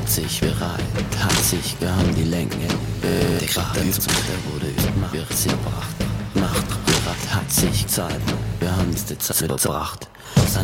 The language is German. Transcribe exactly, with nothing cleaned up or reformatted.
sich bereit, hat sich, wir haben die Länge, äh, der Kraft, der wurde macht, wird sie gebracht, macht, bereit, hat sich Zeit, wir haben die Zeit gebracht.